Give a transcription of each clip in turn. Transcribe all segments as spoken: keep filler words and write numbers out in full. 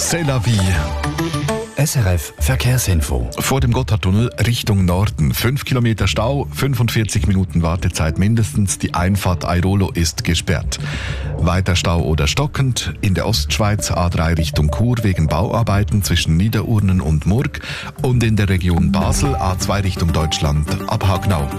C'est la vie. S R F Verkehrsinfo. Vor dem Gotthardtunnel Richtung Norden. fünf Kilometer Stau, fünfundvierzig Minuten Wartezeit mindestens. Die Einfahrt Airolo ist gesperrt. Weiter Stau oder stockend. In der Ostschweiz A drei Richtung Chur wegen Bauarbeiten zwischen Niederurnen und Murg. Und in der Region Basel A zwei Richtung Deutschland ab Hagnau.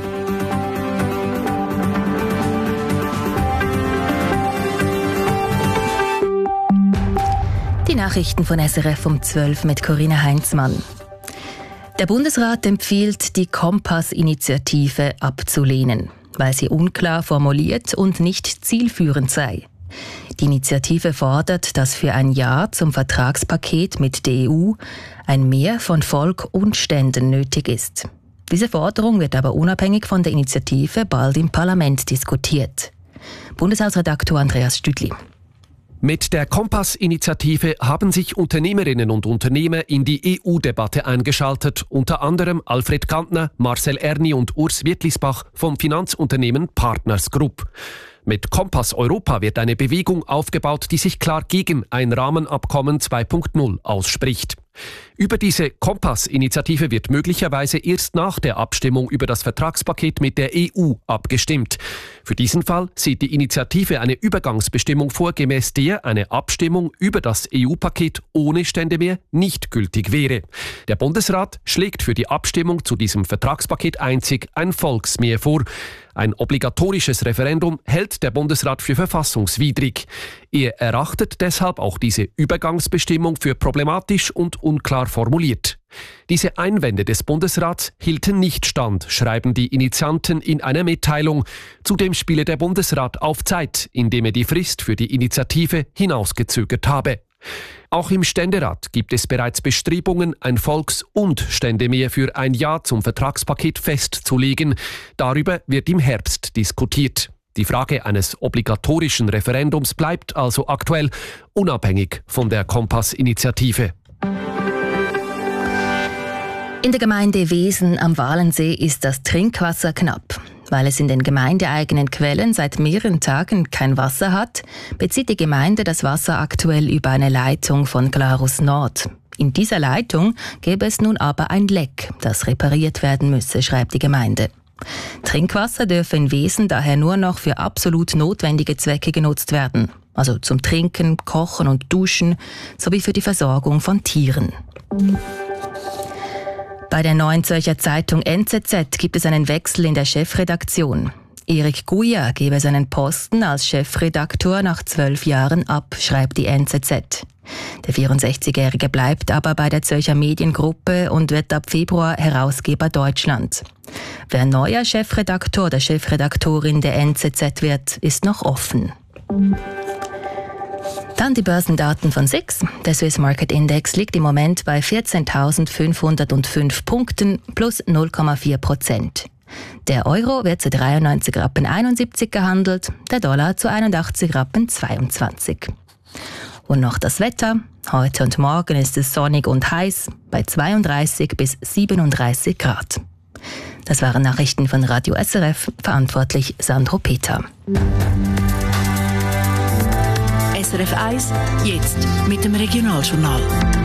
Die Nachrichten von S R F um zwölf mit Corinna Heinzmann. Der Bundesrat empfiehlt, die Kompass-Initiative abzulehnen, weil sie unklar formuliert und nicht zielführend sei. Die Initiative fordert, dass für ein Ja zum Vertragspaket mit der E U ein Mehr von Volk und Ständen nötig ist. Diese Forderung wird aber unabhängig von der Initiative bald im Parlament diskutiert. Bundeshausredaktor Andreas Stüdli. Mit der Kompass-Initiative haben sich Unternehmerinnen und Unternehmer in die E U-Debatte eingeschaltet, unter anderem Alfred Kantner, Marcel Erni und Urs Wittlisbach vom Finanzunternehmen Partners Group. Mit Kompass Europa wird eine Bewegung aufgebaut, die sich klar gegen ein Rahmenabkommen zwei Punkt null ausspricht. Über diese Kompass-Initiative wird möglicherweise erst nach der Abstimmung über das Vertragspaket mit der E U abgestimmt. Für diesen Fall sieht die Initiative eine Übergangsbestimmung vor, gemäß der eine Abstimmung über das E U-Paket ohne Stände mehr nicht gültig wäre. Der Bundesrat schlägt für die Abstimmung zu diesem Vertragspaket einzig ein Volksmehr vor. Ein obligatorisches Referendum hält der Bundesrat für verfassungswidrig. Er erachtet deshalb auch diese Übergangsbestimmung für problematisch und unklar formuliert. Diese Einwände des Bundesrats hielten nicht stand, schreiben die Initianten in einer Mitteilung. Zudem spiele der Bundesrat auf Zeit, indem er die Frist für die Initiative hinausgezögert habe. Auch im Ständerat gibt es bereits Bestrebungen, ein Volks- und Ständemehr für ein Ja zum Vertragspaket festzulegen. Darüber wird im Herbst diskutiert. Die Frage eines obligatorischen Referendums bleibt also aktuell, unabhängig von der Kompass-Initiative. In der Gemeinde Wesen am Walensee ist das Trinkwasser knapp. Weil es in den gemeindeeigenen Quellen seit mehreren Tagen kein Wasser hat, bezieht die Gemeinde das Wasser aktuell über eine Leitung von Glarus Nord. In dieser Leitung gäbe es nun aber ein Leck, das repariert werden müsse, schreibt die Gemeinde. Trinkwasser dürfe in Wesen daher nur noch für absolut notwendige Zwecke genutzt werden, also zum Trinken, Kochen und Duschen sowie für die Versorgung von Tieren. Bei der Neuen Zürcher Zeitung N Z Z gibt es einen Wechsel in der Chefredaktion. Erik Guya gebe seinen Posten als Chefredaktor nach zwölf Jahren ab, schreibt die N Z Z. Der vierundsechzigjährige bleibt aber bei der Zürcher Mediengruppe und wird ab Februar Herausgeber Deutschland. Wer neuer Chefredaktor oder Chefredaktorin der N Z Z wird, ist noch offen. Dann die Börsendaten von S I X. Der Swiss Market Index liegt im Moment bei vierzehntausendfünfhundertfünf Punkten plus null Komma vier Prozent. Der Euro wird zu dreiundneunzig Rappen einundsiebzig gehandelt, der Dollar zu einundachtzig Rappen zweiundzwanzig. Und noch das Wetter. Heute und morgen ist es sonnig und heiß bei zweiunddreißig bis siebenunddreißig Grad. Das waren Nachrichten von Radio S R F, verantwortlich Sandro Peter. S R F eins, jetzt mit dem Regionaljournal.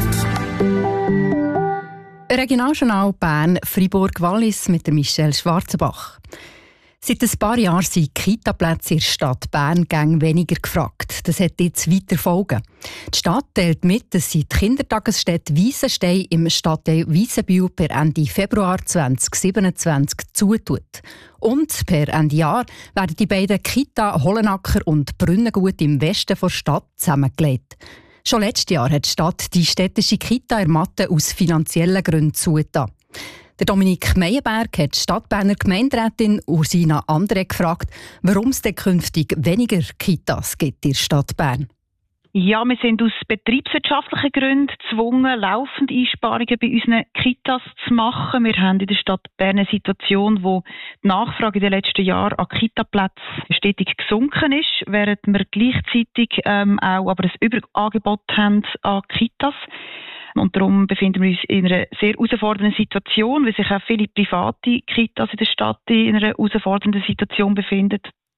Regionaljournal Bern, Fribourg-Wallis mit der Michelle Schwarzenbach. Seit ein paar Jahren sind Kita-Plätze in der Stadt Bern gäng weniger gefragt. Das hat jetzt weiter Folgen. Die Stadt teilt mit, dass sie die Kindertagesstätte Wiesenstein im Stadtteil Wiesenbühl per Ende Februar zweitausendsiebenundzwanzig zutut. Und per Ende Jahr werden die beiden Kita Hollenacker und Brünnengut im Westen der Stadt zusammengelegt. Schon letztes Jahr hat die Stadt die städtische Kita in Matte aus finanziellen Gründen zugetan. Der Dominik Meyerberg hat die Stadtberner Gemeinderätin Ursina Andre gefragt, warum es denn künftig weniger Kitas gibt in der Stadt Bern. Ja, wir sind aus betriebswirtschaftlichen Gründen gezwungen, laufende Einsparungen bei unseren Kitas zu machen. Wir haben in der Stadt Bern eine Situation, wo die Nachfrage in den letzten Jahren an Kitaplätzen stetig gesunken ist, während wir gleichzeitig ähm, auch aber ein Überangebot haben an Kitas. Und darum befinden wir uns in einer sehr herausfordernden Situation, weil sich auch viele private Kitas in der Stadt in einer herausfordernden Situation befinden.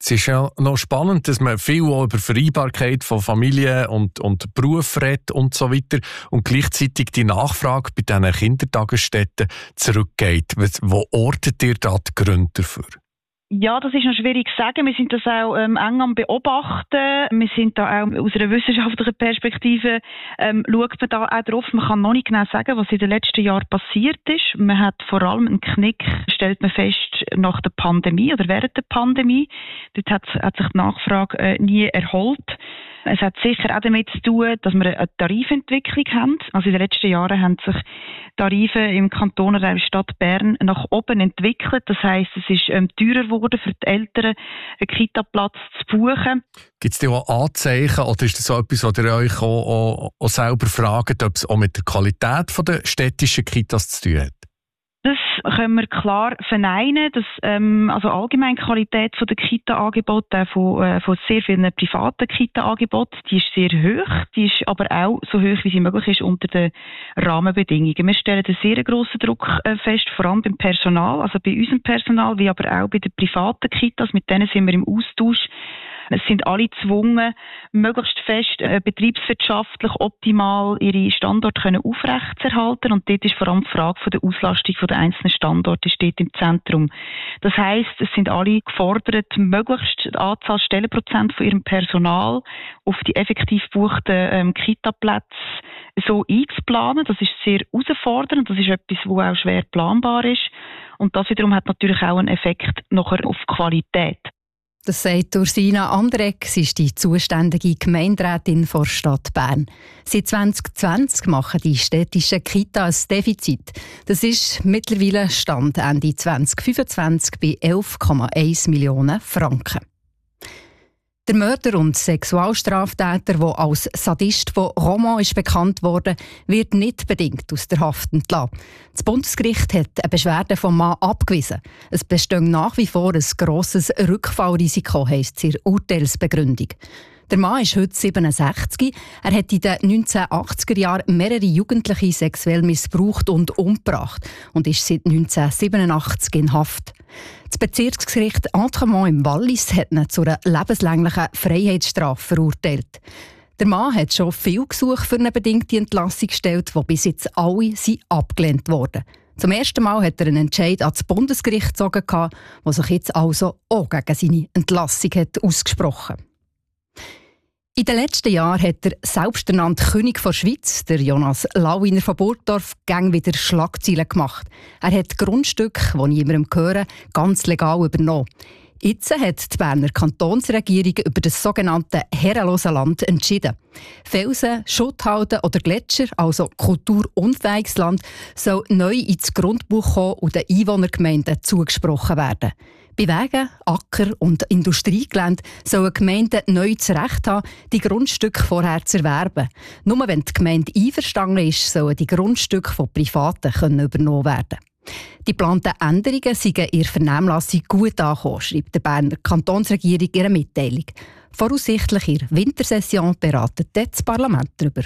Es ist ja noch spannend, dass man viel auch über Vereinbarkeit von Familie und, und Beruf redet und so weiter und gleichzeitig die Nachfrage bei diesen Kindertagesstätten zurückgeht. Wo ortet ihr da die Gründe dafür? Ja, das ist noch schwierig zu sagen. Wir sind das auch ähm, eng am Beobachten. Wir sind da auch aus einer wissenschaftlichen Perspektive, ähm, schaut man da auch drauf. Man kann noch nicht genau sagen, was in den letzten Jahren passiert ist. Man hat vor allem einen Knick, stellt man fest, nach der Pandemie oder während der Pandemie. Dort hat, hat sich die Nachfrage äh, nie erholt. Es hat sicher auch damit zu tun, dass wir eine Tarifentwicklung haben. Also in den letzten Jahren haben sich Tarife im Kanton oder in der Stadt Bern nach oben entwickelt. Das heisst, es ist ähm, teurer geworden für die Eltern, einen Kita-Platz zu buchen. Gibt es da auch Anzeichen oder ist das so etwas, was ihr euch auch, auch, auch selber fragt, ob es auch mit der Qualität der städtischen Kitas zu tun hat? Das können wir klar verneinen, dass ähm, also allgemein die Qualität von der Kita-Angebote, äh, von, äh, von sehr vielen privaten Kita-Angeboten, die ist sehr hoch, die ist aber auch so hoch, wie sie möglich ist unter den Rahmenbedingungen. Wir stellen einen sehr grossen Druck äh, fest, vor allem beim Personal, also bei unserem Personal, wie aber auch bei den privaten Kitas, mit denen sind wir im Austausch. Es sind alle gezwungen, möglichst fest äh, betriebswirtschaftlich optimal ihre Standorte können aufrechtzuerhalten. Und dort ist vor allem die Frage von der Auslastung der einzelnen Standorte steht im Zentrum. Das heisst, es sind alle gefordert, möglichst die Anzahl Stellenprozent von ihrem Personal auf die effektiv gebuchten ähm, Kita-Plätze so einzuplanen. Das ist sehr herausfordernd. Das ist etwas, was auch schwer planbar ist. Und das wiederum hat natürlich auch einen Effekt nachher auf die Qualität. Das sagt Ursina Andreck, sie ist die zuständige Gemeinderätin der Stadt Bern. Seit zwanzig zwanzig machen die städtischen Kitas ein Defizit. Das ist mittlerweile Stand Ende zwanzig fünfundzwanzig bei elf Komma eins Millionen Franken. Der Mörder und Sexualstraftäter, der als Sadist von Romont ist bekannt wurde, wird nicht bedingt aus der Haft entlassen. Das Bundesgericht hat eine Beschwerde vom Mann abgewiesen. Es besteht nach wie vor ein grosses Rückfallrisiko, heisst es in der Urteilsbegründung. Der Mann ist heute siebenundsechzig. Er hat in den neunzehnhundertachtziger Jahren mehrere Jugendliche sexuell missbraucht und umgebracht und ist seit neunzehnhundertsiebenundachtzig in Haft. Das Bezirksgericht Entremont im Wallis hat ihn zu einer lebenslänglichen Freiheitsstrafe verurteilt. Der Mann hat schon viele Gesuche für eine bedingte Entlassung gestellt, die bis jetzt alle sind abgelehnt wurden. Zum ersten Mal hat er einen Entscheid ans Bundesgericht gezogen, der sich jetzt also auch gegen seine Entlassung hat ausgesprochen hat. In den letzten Jahren hat der selbsternannte König der Schweiz, der Jonas Lauiner von Burgdorf, gang wieder Schlagzeilen gemacht. Er hat Grundstücke, die niemandem gehören, ganz legal übernommen. Jetzt hat die Berner Kantonsregierung über das sogenannte herrenlose Land entschieden. Felsen, Schutthalden oder Gletscher, also kulturunfähiges Land, soll neu ins Grundbuch kommen und den Einwohnergemeinden zugesprochen werden. Bei Wegen, Acker- und Industriegelände sollen Gemeinden neu das Recht haben, die Grundstücke vorher zu erwerben. Nur wenn die Gemeinde einverstanden ist, sollen die Grundstücke von Privaten können übernommen werden. Die geplanten Änderungen sind in der Vernehmlassung gut angekommen, schreibt die Berner Kantonsregierung in ihrer Mitteilung. Voraussichtlich in der Wintersession beratet das Parlament darüber.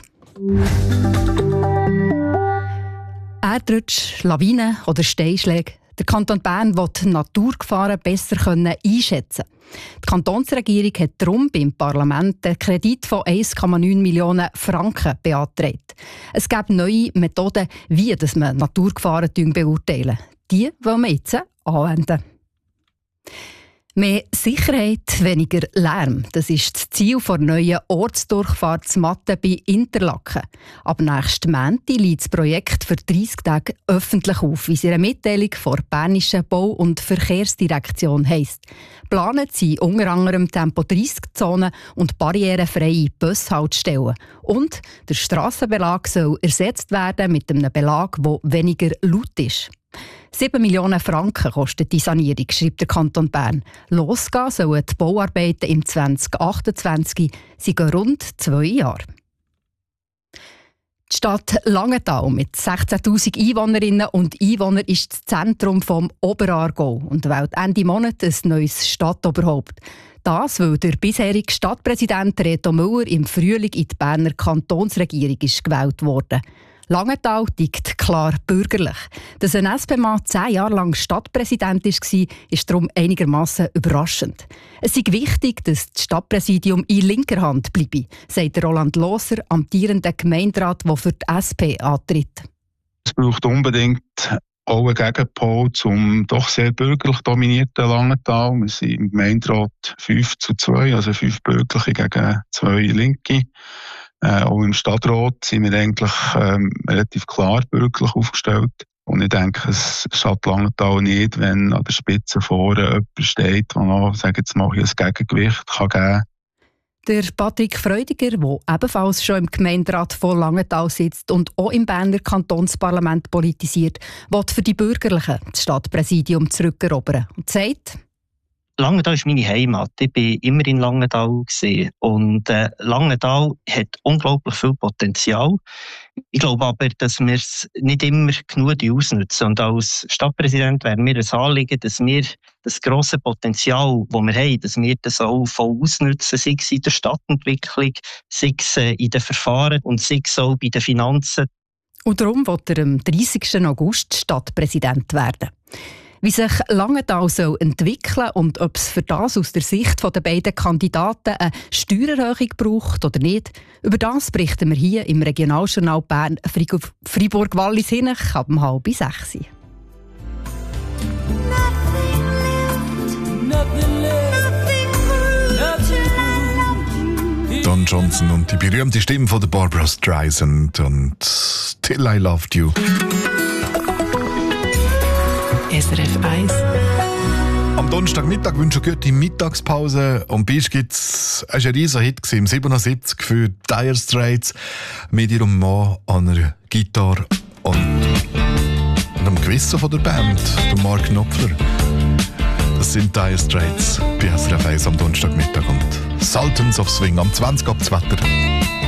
Erdrutsch, Lawinen oder Steinschläge. Der Kanton Bern will Naturgefahren besser einschätzen können. Die Kantonsregierung hat darum beim Parlament einen Kredit von eins Komma neun Millionen Franken beantragt. Es gibt neue Methoden, wie man Naturgefahren beurteilen. Die wollen wir jetzt anwenden. Mehr Sicherheit, weniger Lärm. Das ist das Ziel der neuen Ortsdurchfahrtsmatte bei Interlaken. Ab nächsten Montag liegt das Projekt für dreissig Tage öffentlich auf, wie es in einer Mitteilung der Bernischen Bau- und Verkehrsdirektion heisst. Geplant sind unter anderem Tempo dreißig Zonen und barrierefreie Bushaltestellen. Und der Strassenbelag soll ersetzt werden mit einem Belag, der weniger laut ist. sieben Millionen Franken kostet die Sanierung, schreibt der Kanton Bern. Losgehen sollen die Bauarbeiten im zwanzig achtundzwanzig. Sie gehen rund zwei Jahre. Die Stadt Langenthal mit sechzehntausend Einwohnerinnen und Einwohnern ist das Zentrum vom Oberaargau und wählt Ende Monat ein neues Stadtoberhaupt. Das, weil der bisherige Stadtpräsident Reto Müller im Frühling in die Berner Kantonsregierung ist gewählt wurde. Langenthal tickt klar bürgerlich. Dass ein S P-Mann zehn Jahre lang Stadtpräsident war, ist darum einigermaßen überraschend. Es ist wichtig, dass das Stadtpräsidium in linker Hand bleibe, sagt Roland Loser, amtierender Gemeinderat, der für die S P antritt. Es braucht unbedingt auch einen Gegenpol zum doch sehr bürgerlich dominierten Langenthal. Wir sind im Gemeinderat fünf zu zwei, also fünf Bürgerliche gegen zwei Linke. Äh, auch im Stadtrat sind wir eigentlich ähm, relativ klar bürgerlich aufgestellt. Und ich denke, es schadet Langenthal nicht, wenn an der Spitze vorne jemand steht, der noch, sagen jetzt mal, ein Gegengewicht kann geben kann. Der Patrick Freudiger, der ebenfalls schon im Gemeinderat von Langenthal sitzt und auch im Berner Kantonsparlament politisiert, will für die Bürgerlichen das Stadtpräsidium zurückerobern und sagt: Langenthal ist meine Heimat. Ich war immer in Langenthal und äh, Langenthal hat unglaublich viel Potenzial. Ich glaube aber, dass wir es nicht immer genug ausnutzen. Und als Stadtpräsident wäre mir ein Anliegen, dass wir das grosse Potenzial, das wir haben, dass wir das auch voll ausnutzen, sei es in der Stadtentwicklung, sei es in den Verfahren und sei es auch bei den Finanzen. Und darum will er am dreißigsten August Stadtpräsident werden. Wie sich Langenthal soll entwickeln und ob es für das aus der Sicht der beiden Kandidaten eine Steuererhöhung braucht oder nicht, über das berichten wir hier im Regionaljournal Bern Fribourg-Wallis-Hinech ab um halb sechs. Don Johnson und die berühmte Stimme von der Barbra Streisand und Till I Loved You. S R F eins. Am Donnerstagmittag wünsche ich eine gute Mittagspause. Und bei uns gibt's, es war ein riesiger Hit im siebenundsiebzig für Dire Straits mit ihrem Mann an einer Gitarre und, und am Gewissen von der Band, der Mark Knopfler. Das sind Dire Straits bei S R F eins am Donnerstagmittag und Sultans of Swing am zwanzig ab das Wetter.